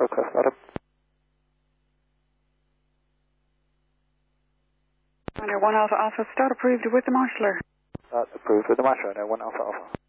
request, Adam. Runner 1 Alpha Alpha, start approved with the marshaller. Start approved with the marshaller, 1 Alpha Alpha.